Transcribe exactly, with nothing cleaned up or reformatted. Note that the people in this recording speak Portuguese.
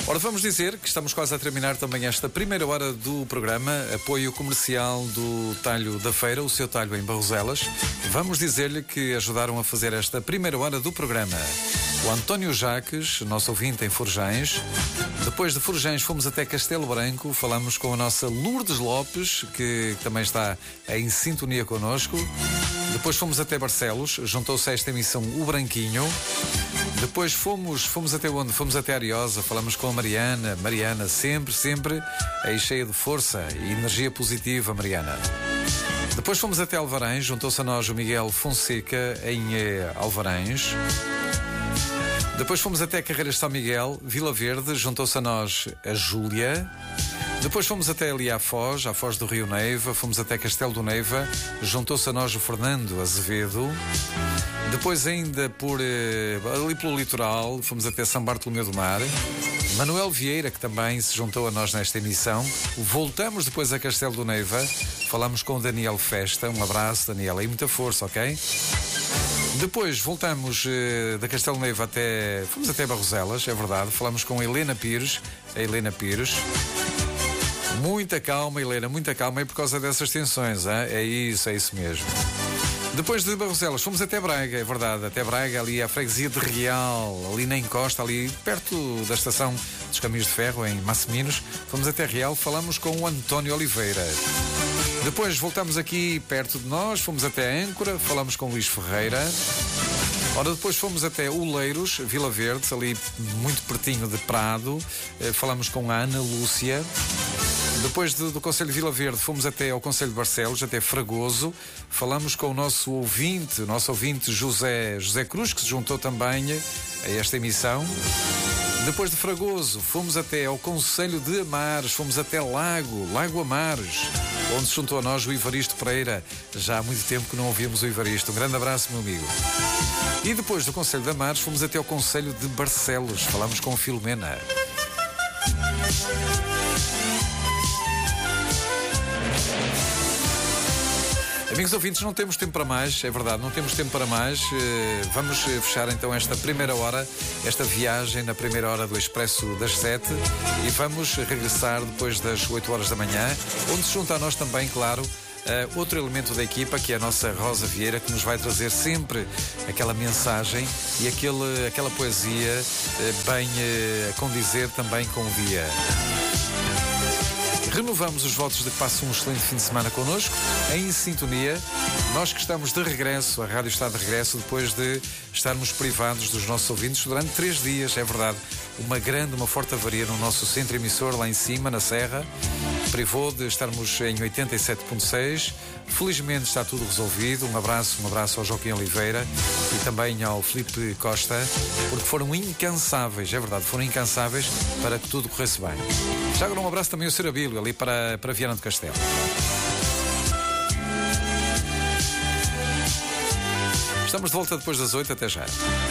Ora, vamos dizer que estamos quase a terminar também esta primeira hora do programa, apoio comercial do Talho da Feira, o seu talho em Barroselas. Vamos dizer-lhe que ajudaram a fazer esta primeira hora do programa o António Jaques, nosso ouvinte em Forjães. Depois de Forjães fomos até Castelo Branco, falamos com a nossa Lourdes Lopes, que também está em sintonia connosco. Depois fomos até Barcelos, juntou-se a esta emissão o Branquinho. Depois fomos, fomos até onde? Fomos até Ariosa, falamos com a Mariana. Mariana, sempre, sempre aí cheia de força e energia positiva, Mariana. Depois fomos até Alvarães, juntou-se a nós o Miguel Fonseca em eh, Alvarães. Depois fomos até Carreiras de São Miguel, Vila Verde, juntou-se a nós a Júlia. Depois fomos até ali à Foz, à Foz do Rio Neiva, fomos até Castelo do Neiva, juntou-se a nós o Fernando Azevedo. Depois ainda por ali pelo litoral, fomos até São Bartolomeu do Mar. Manuel Vieira, que também se juntou a nós nesta emissão. Voltamos depois a Castelo do Neiva, falamos com o Daniel Festa. Um abraço, Daniel, e muita força, ok? Depois voltamos uh, da Castelo do Neiva até... Fomos até Barroselas, é verdade. Falamos com a Helena Pires, a Helena Pires. Muita calma, Helena, muita calma, e por causa dessas tensões, hein? É isso, é isso mesmo. Depois de Barroselas, fomos até Braga, é verdade, até Braga, ali à freguesia de Real, ali na encosta, ali perto da estação dos Caminhos de Ferro, em Masseminos. Fomos até Real, falamos com o António Oliveira. Depois voltamos aqui perto de nós, fomos até Âncora, falamos com o Luís Ferreira. Ora, depois fomos até Oleiros, Vila Verde, ali muito pertinho de Prado, falamos com a Ana Lúcia. Depois de, do Conselho de Vila Verde, fomos até ao Conselho de Barcelos, até Fragoso. Falamos com o nosso ouvinte, o nosso ouvinte José, José Cruz, que se juntou também a esta emissão. Depois de Fragoso, fomos até ao Conselho de Amares, fomos até Lago, Lago Amares, onde se juntou a nós o Ivaristo Pereira. Já há muito tempo que não ouvíamos o Ivaristo. Um grande abraço, meu amigo. E depois do Conselho de Amares, fomos até ao Conselho de Barcelos. Falamos com a Filomena. Amigos ouvintes, não temos tempo para mais, é verdade, não temos tempo para mais. Vamos fechar então esta primeira hora, esta viagem na primeira hora do Expresso das sete, e vamos regressar depois das oito horas da manhã, onde se junta a nós também, claro, Uh, outro elemento da equipa, que é a nossa Rosa Vieira, que nos vai trazer sempre aquela mensagem e aquele, aquela poesia uh, bem uh, a condizer também com o dia. Renovamos os votos de que passe um excelente fim de semana connosco, em sintonia. Nós que estamos de regresso, a rádio está de regresso, depois de estarmos privados dos nossos ouvintes durante três dias, é verdade. Uma grande, uma forte avaria no nosso centro emissor lá em cima, na Serra. Privou de estarmos em oitenta e sete ponto seis. Felizmente está tudo resolvido. Um abraço, um abraço ao Joaquim Oliveira e também ao Filipe Costa, porque foram incansáveis, é verdade, foram incansáveis para que tudo corresse bem. Já agora um abraço também ao Sr. Abílio, ali para, para Viana do Castelo. Estamos de volta depois das oito, até já.